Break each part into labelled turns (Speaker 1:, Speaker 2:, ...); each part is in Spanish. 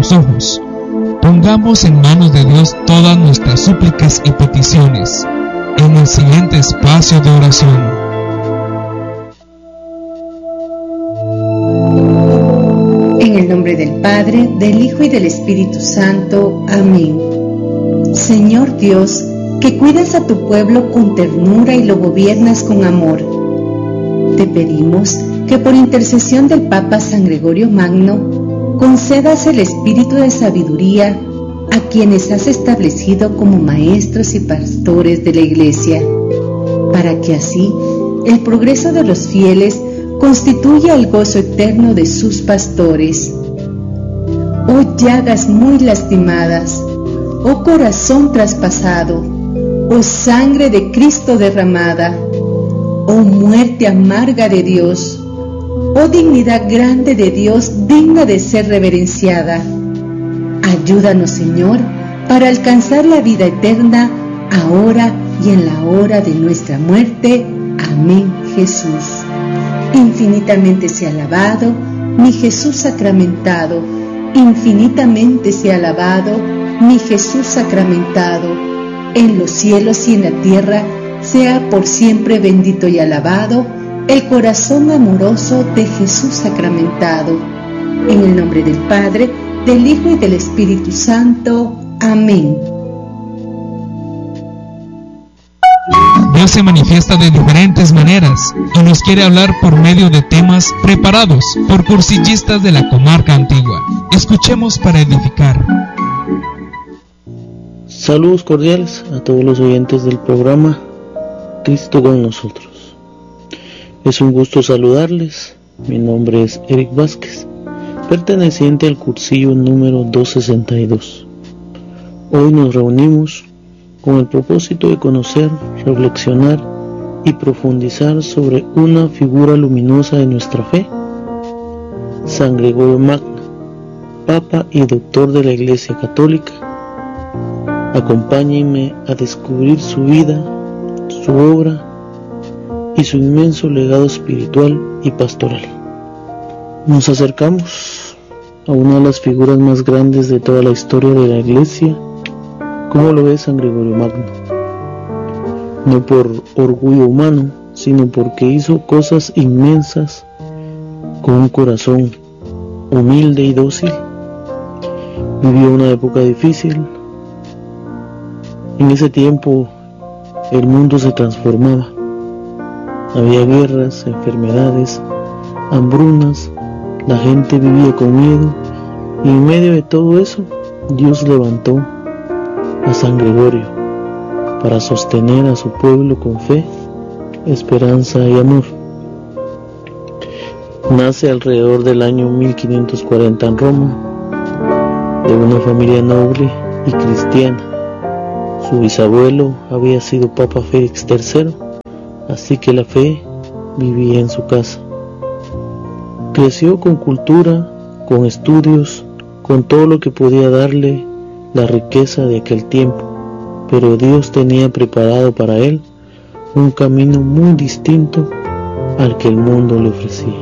Speaker 1: nuestros ojos. Pongamos en manos de Dios todas nuestras súplicas y peticiones en el siguiente espacio de oración.
Speaker 2: En el nombre del Padre, del Hijo y del Espíritu Santo. Amén. Señor Dios, que cuidas a tu pueblo con ternura y lo gobiernas con amor, te pedimos que por intercesión del Papa San Gregorio Magno, concedas el espíritu de sabiduría a quienes has establecido como maestros y pastores de la Iglesia, para que así el progreso de los fieles constituya el gozo eterno de sus pastores. Oh llagas muy lastimadas, oh corazón traspasado, oh sangre de Cristo derramada, oh muerte amarga de Dios, oh dignidad grande de Dios digna de ser reverenciada. Ayúdanos, Señor, para alcanzar la vida eterna, ahora y en la hora de nuestra muerte. Amén, Jesús. Infinitamente sea alabado, mi Jesús sacramentado. Infinitamente sea alabado, mi Jesús sacramentado. En los cielos y en la tierra, sea por siempre bendito y alabado el corazón amoroso de Jesús sacramentado. En el nombre del Padre, del Hijo y del Espíritu Santo. Amén.
Speaker 1: Dios se manifiesta de diferentes maneras y nos quiere hablar por medio de temas preparados por cursillistas de la comarca antigua. Escuchemos para edificar.
Speaker 3: Saludos cordiales a todos los oyentes del programa Cristo con nosotros. Es un gusto saludarles. Mi nombre es Eric Vázquez, perteneciente al cursillo número 262. Hoy nos reunimos con el propósito de conocer, reflexionar y profundizar sobre una figura luminosa de nuestra fe, San Gregorio Magno, Papa y Doctor de la Iglesia Católica. Acompáñenme a descubrir su vida, su obra y su inmenso legado espiritual y pastoral. Nos acercamos a una de las figuras más grandes de toda la historia de la Iglesia, como lo es San Gregorio Magno. No por orgullo humano, sino porque hizo cosas inmensas con un corazón humilde y dócil. Vivió una época difícil. En ese tiempo el mundo se transformaba. Había guerras, enfermedades, hambrunas, la gente vivía con miedo, y en medio de todo eso, Dios levantó a San Gregorio para sostener a su pueblo con fe, esperanza y amor. Nace alrededor del año 1540 en Roma, de una familia noble y cristiana. Su bisabuelo había sido Papa Félix III, así que la fe vivía en su casa. Creció con cultura, con estudios, con todo lo que podía darle la riqueza de aquel tiempo, pero Dios tenía preparado para él un camino muy distinto al que el mundo le ofrecía.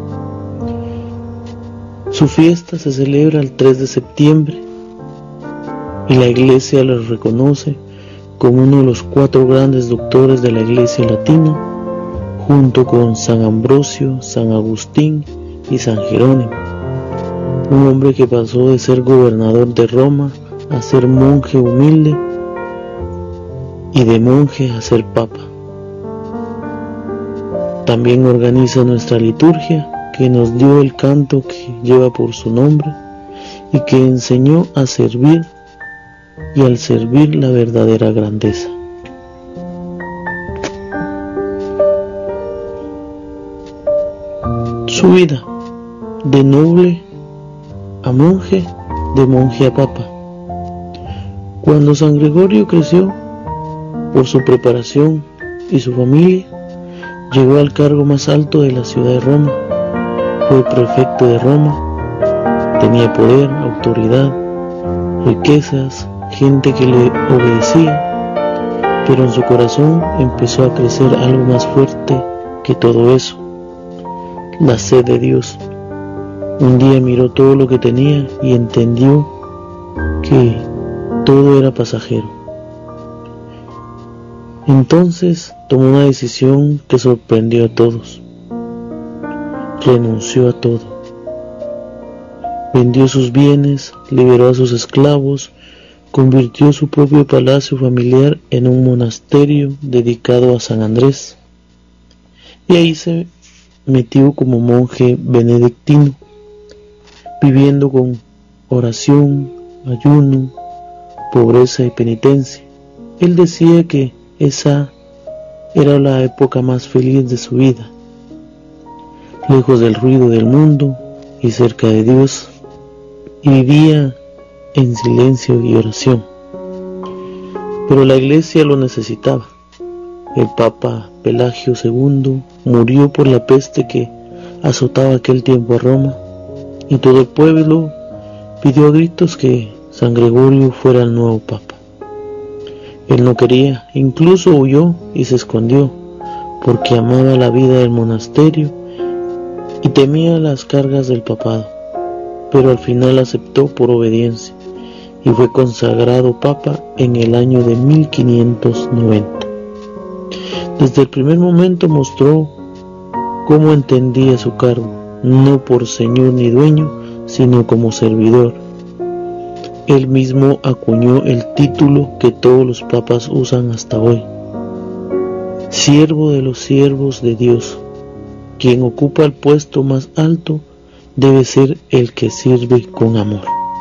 Speaker 3: Su fiesta se celebra el 3 de septiembre y la Iglesia lo reconoce como uno de los 4 grandes doctores de la Iglesia latina, junto con San Ambrosio, San Agustín y San Jerónimo. Un hombre que pasó de ser gobernador de Roma a ser monje humilde y de monje a ser papa. También organiza nuestra liturgia, que nos dio el canto que lleva por su nombre y que enseñó a servir y al servir la verdadera grandeza. Su vida, de noble a monje, de monje a papa. Cuando San Gregorio creció, por su preparación y su familia, llegó al cargo más alto de la ciudad de Roma. Fue prefecto de Roma, tenía poder, autoridad, riquezas, gente que le obedecía, pero en su corazón empezó a crecer algo más fuerte que todo eso, la sed de Dios. Un día miró todo lo que tenía y entendió que todo era pasajero. Entonces tomó una decisión que sorprendió a todos. Renunció a todo. Vendió sus bienes, liberó a sus esclavos, convirtió su propio palacio familiar en un monasterio dedicado a San Andrés. Y ahí se metió como monje benedictino, viviendo con oración, ayuno, pobreza y penitencia. Él decía que esa era la época más feliz de su vida, lejos del ruido del mundo y cerca de Dios, y vivía en silencio y oración. Pero la iglesia lo necesitaba. El Papa Pelagio II murió por la peste que azotaba aquel tiempo a Roma, y todo el pueblo pidió a gritos que San Gregorio fuera el nuevo Papa. Él no quería, incluso huyó y se escondió, porque amaba la vida del monasterio y temía las cargas del papado, pero al final aceptó por obediencia y fue consagrado Papa en el año de 1590. Desde el primer momento mostró cómo entendía su cargo, no por señor ni dueño, sino como servidor. Él mismo acuñó el título que todos los papas usan hasta hoy: siervo de los siervos de Dios. Quien ocupa el puesto más alto debe ser el que sirve con amor.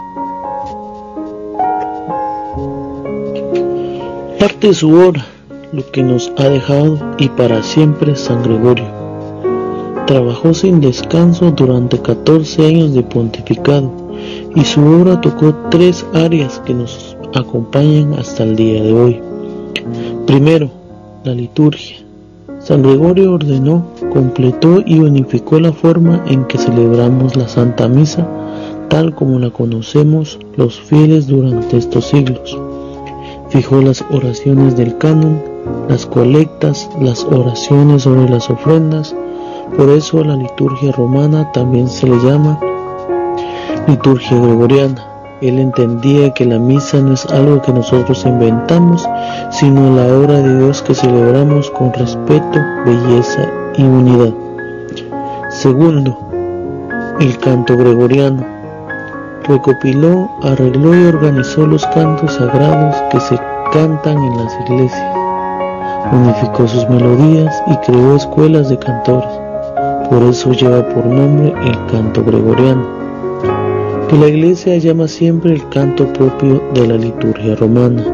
Speaker 3: Parte de su obra, lo que nos ha dejado y para siempre San Gregorio. Trabajó sin descanso durante 14 años de pontificado y su obra tocó 3 áreas que nos acompañan hasta el día de hoy. Primero, la liturgia. San Gregorio ordenó, completó y unificó la forma en que celebramos la Santa Misa, tal como la conocemos los fieles durante estos siglos. Fijó las oraciones del canon, las colectas, las oraciones sobre las ofrendas. Por eso a la liturgia romana también se le llama liturgia gregoriana. Él entendía que la misa no es algo que nosotros inventamos, sino la obra de Dios que celebramos con respeto, belleza y unidad. Segundo, el canto gregoriano. Recopiló, arregló y organizó los cantos sagrados que se cantan en las iglesias. Unificó sus melodías y creó escuelas de cantores. Por eso lleva por nombre el canto gregoriano, que la iglesia llama siempre el canto propio de la liturgia romana.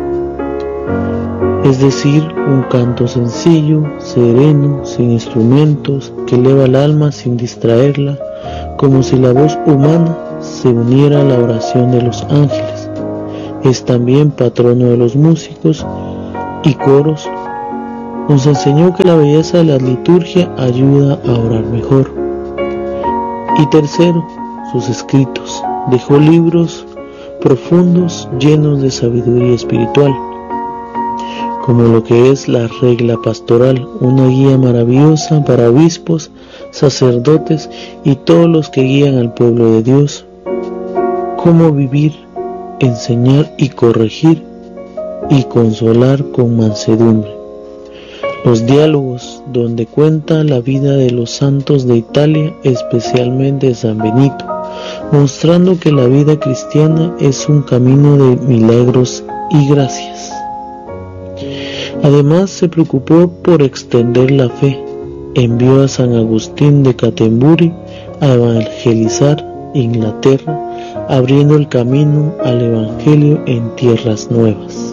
Speaker 3: Es decir, un canto sencillo, sereno, sin instrumentos, que eleva el alma sin distraerla, como si la voz humana se uniera a la oración de los ángeles. Es también patrono de los músicos y coros. Nos enseñó que la belleza de la liturgia ayuda a orar mejor. Y tercero, sus escritos. Dejó libros profundos llenos de sabiduría espiritual, como lo que es la regla pastoral, una guía maravillosa para obispos, sacerdotes y todos los que guían al pueblo de Dios. Cómo vivir, enseñar y corregir y consolar con mansedumbre. Los diálogos, donde cuenta la vida de los santos de Italia, especialmente San Benito, mostrando que la vida cristiana es un camino de milagros y gracias. Además, se preocupó por extender la fe. Envió a San Agustín de Canterbury a evangelizar Inglaterra, abriendo el camino al evangelio en tierras nuevas.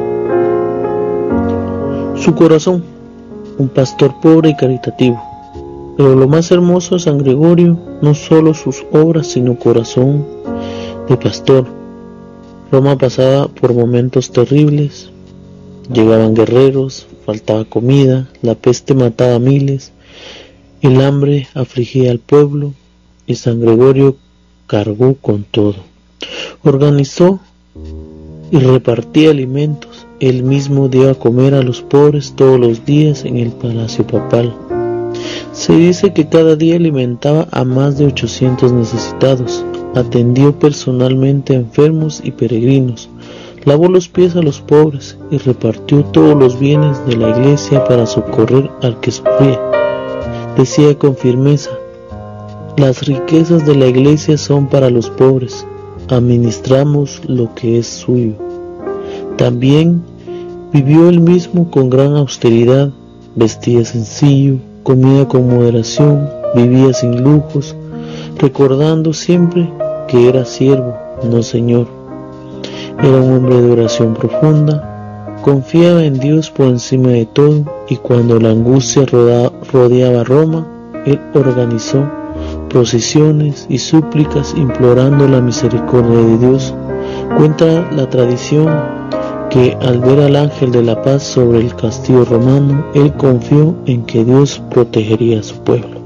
Speaker 3: Su corazón, un pastor pobre y caritativo. Pero lo más hermoso de San Gregorio, no solo sus obras, sino corazón de pastor. Roma pasaba por momentos terribles. Llegaban guerreros, faltaba comida, la peste mataba a miles, el hambre afligía al pueblo y San Gregorio cargó con todo. Organizó y repartía alimentos. Él mismo dio a comer a los pobres todos los días en el palacio papal. Se dice que cada día alimentaba a más de 800 necesitados, atendió personalmente a enfermos y peregrinos, lavó los pies a los pobres y repartió todos los bienes de la iglesia para socorrer al que sufría. Decía con firmeza: las riquezas de la iglesia son para los pobres, administramos lo que es suyo. También vivió él mismo con gran austeridad, vestía sencillo, comía con moderación, vivía sin lujos, recordando siempre que era siervo, no señor. Era un hombre de oración profunda, confiaba en Dios por encima de todo, y cuando la angustia rodeaba Roma, él organizó procesiones y súplicas implorando la misericordia de Dios. Cuenta la tradición que al ver al ángel de la paz sobre el castillo romano, él confió en que Dios protegería a su pueblo.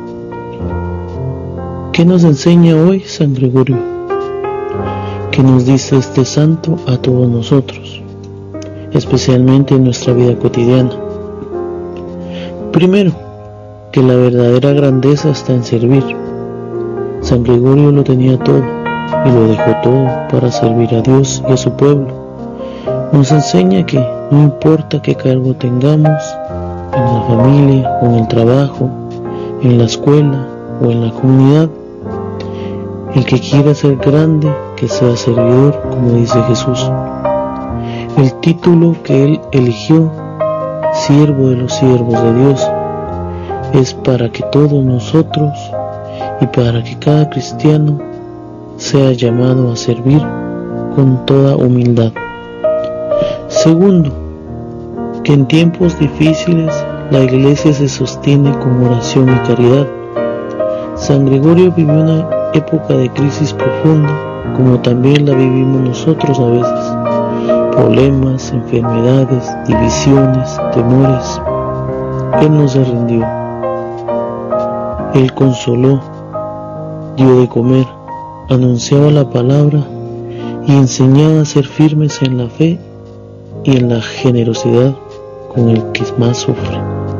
Speaker 3: ¿Qué nos enseña hoy San Gregorio? ¿Qué nos dice este santo a todos nosotros, especialmente en nuestra vida cotidiana? Primero, que la verdadera grandeza está en servir. San Gregorio lo tenía todo y lo dejó todo para servir a Dios y a su pueblo. Nos enseña que no importa qué cargo tengamos, en la familia o en el trabajo, en la escuela o en la comunidad, el que quiera ser grande, que sea servidor, como dice Jesús. El título que él eligió, siervo de los siervos de Dios, es para que todos nosotros y para que cada cristiano sea llamado a servir con toda humildad. Segundo, que en tiempos difíciles la iglesia se sostiene con oración y caridad. San Gregorio vivió una época de crisis profunda, como también la vivimos nosotros a veces. Problemas, enfermedades, divisiones, temores. Él no se rindió. Él consoló, dio de comer, anunciaba la palabra y enseñaba a ser firmes en la fe y en la generosidad con el que más sufre.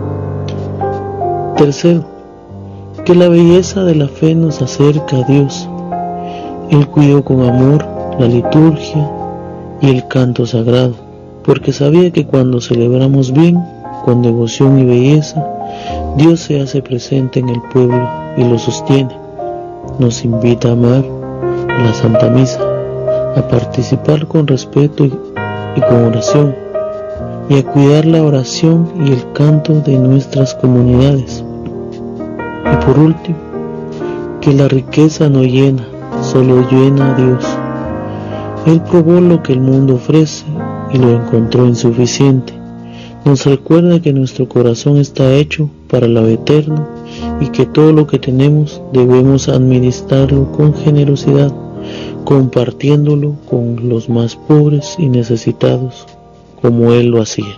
Speaker 3: Tercero, que la belleza de la fe nos acerca a Dios. Él cuidó con amor la liturgia y el canto sagrado, porque sabía que cuando celebramos bien, con devoción y belleza, Dios se hace presente en el pueblo y lo sostiene. Nos invita a amar la Santa Misa, a participar con respeto y con oración, y a cuidar la oración y el canto de nuestras comunidades. Y por último, que la riqueza no llena, solo llena a Dios. Él probó lo que el mundo ofrece y lo encontró insuficiente. Nos recuerda que nuestro corazón está hecho para lo eterno y que todo lo que tenemos debemos administrarlo con generosidad, compartiéndolo con los más pobres y necesitados, como él lo hacía.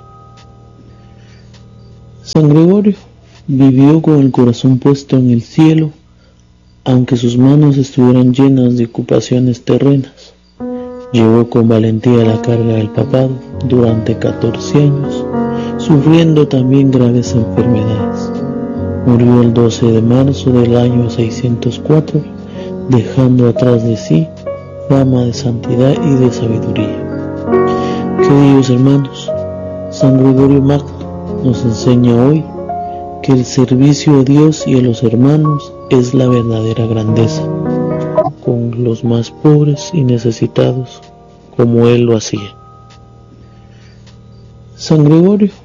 Speaker 3: San Gregorio vivió con el corazón puesto en el cielo, aunque sus manos estuvieran llenas de ocupaciones terrenas. Llevó con valentía la carga del papado durante 14 años, sufriendo también graves enfermedades. Murió el 12 de marzo del año 604, dejando atrás de sí fama de santidad y de sabiduría. Queridos hermanos, San Gregorio Magno nos enseña hoy que el servicio a Dios y a los hermanos es la verdadera grandeza, con los más pobres y necesitados, como él lo hacía. San Gregorio